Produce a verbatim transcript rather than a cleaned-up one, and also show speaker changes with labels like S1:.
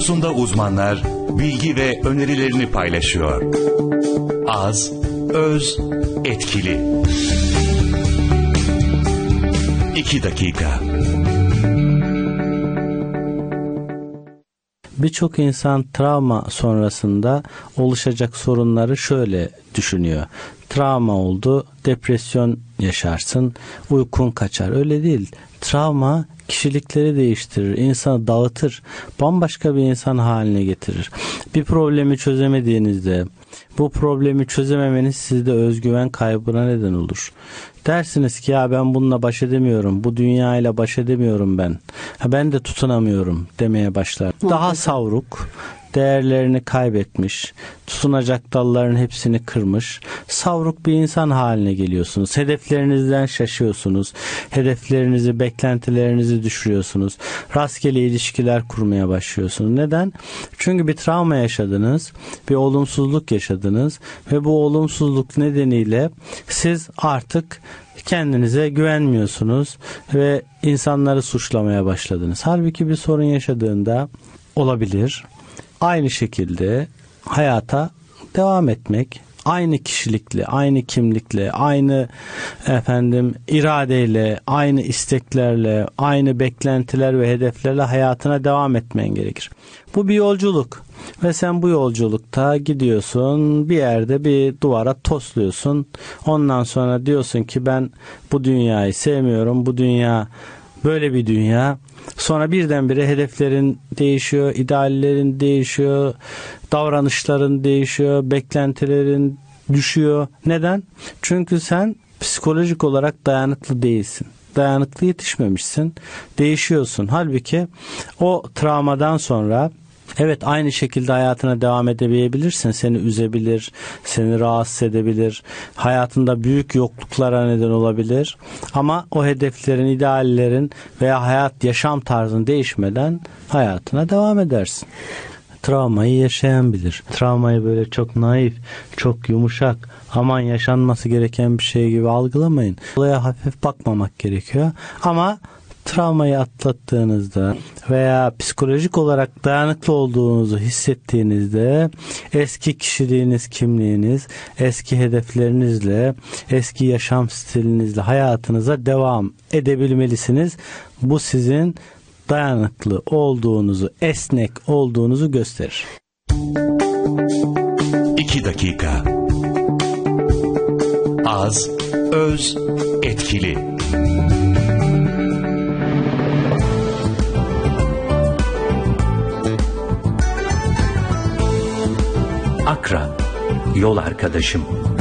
S1: konusunda uzmanlar bilgi ve önerilerini paylaşıyor. Az, öz, etkili. İki dakika.
S2: Birçok insan travma sonrasında oluşacak sorunları şöyle düşünüyor. Travma oldu, depresyon yaşarsın, uykun kaçar. Öyle değil. Travma kişilikleri değiştirir, insanı dağıtır, bambaşka bir insan haline getirir. Bir problemi çözemediğinizde, bu problemi çözememeniz sizde özgüven kaybına neden olur. Dersiniz ki ya ben bununla baş edemiyorum, bu dünyayla baş edemiyorum ben. Ha, ben de tutunamıyorum demeye başlar. Daha savruk, değerlerini kaybetmiş, tutunacak dalların hepsini kırmış, savruk bir insan haline geliyorsunuz. Hedeflerinizden şaşıyorsunuz. Hedeflerinizi, beklentilerinizi düşürüyorsunuz. Rastgele ilişkiler kurmaya başlıyorsunuz. Neden? Çünkü bir travma yaşadınız, bir olumsuzluk yaşadınız ve bu olumsuzluk nedeniyle siz artık kendinize güvenmiyorsunuz ve insanları suçlamaya başladınız. Halbuki bir sorun yaşadığında olabilir. Aynı şekilde hayata devam etmek, aynı kişilikle, aynı kimlikle, aynı efendim iradeyle, aynı isteklerle, aynı beklentiler ve hedeflerle hayatına devam etmen gerekir. Bu bir yolculuk ve sen bu yolculukta gidiyorsun, bir yerde bir duvara tosluyorsun. Ondan sonra diyorsun ki ben bu dünyayı sevmiyorum, bu dünya böyle bir dünya. Sonra birdenbire hedeflerin değişiyor, ideallerin değişiyor, davranışların değişiyor, beklentilerin düşüyor. Neden? Çünkü sen psikolojik olarak dayanıklı değilsin. Dayanıklı yetişmemişsin, değişiyorsun. Halbuki o travmadan sonra evet aynı şekilde hayatına devam edebilirsin. Seni üzebilir, seni rahatsız edebilir. Hayatında büyük yokluklara neden olabilir. Ama o hedeflerin, ideallerin veya hayat yaşam tarzın değişmeden hayatına devam edersin. Travmayı yaşayan bilir. Travmayı böyle çok naif, çok yumuşak, aman yaşanması gereken bir şey gibi algılamayın. Olaya hafif bakmamak gerekiyor. Ama travmayı atlattığınızda veya psikolojik olarak dayanıklı olduğunuzu hissettiğinizde eski kişiliğiniz, kimliğiniz, eski hedeflerinizle, eski yaşam stilinizle hayatınıza devam edebilmelisiniz. Bu sizin dayanıklı olduğunuzu, esnek olduğunuzu gösterir.
S1: İki dakika. Az, öz, etkili. Akra, yol arkadaşım.